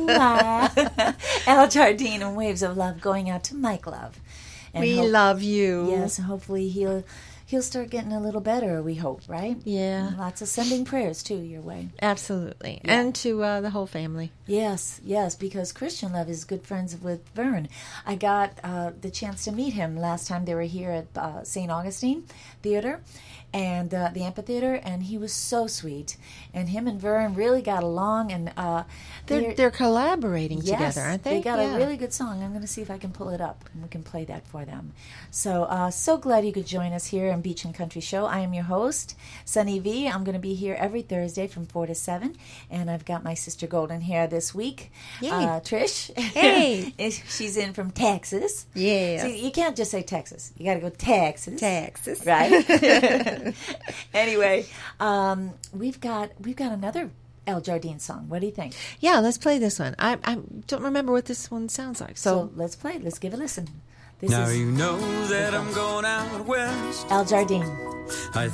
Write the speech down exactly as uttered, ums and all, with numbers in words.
mwah. El Jardine and Waves of Love going out to Mike Love. And we hope, love you. Yes, hopefully he'll he'll start getting a little better, we hope, right? Yeah. And lots of sending prayers, too, your way. Absolutely. Yeah. And to uh, the whole family. Yes, yes, because Christian Love is good friends with Vern. I got uh, the chance to meet him last time they were here at uh, Saint Augustine Theater and uh, the amphitheater, and he was so sweet. And him and Vern really got along, and uh, they're, they're they're collaborating yes, together, aren't they? They got yeah. a really good song. I'm going to see if I can pull it up, and we can play that for them. So, uh, so glad you could join us here on Beach and Country Show. I am your host, Sunny V. I'm going to be here every Thursday from four to seven, and I've got my sister Golden Hair this week, Yay. uh, Trish. Hey, she's in from Texas. Yeah, see, you can't just say Texas. You got to go Texas. Texas, right? Anyway, um, we've got we've got another El Jardine song. What do you think? Yeah, let's play this one. I I don't remember what this one sounds like. So, so let's play it. Let's give it a listen. This now is you know that I'm going out west. El Jardine. I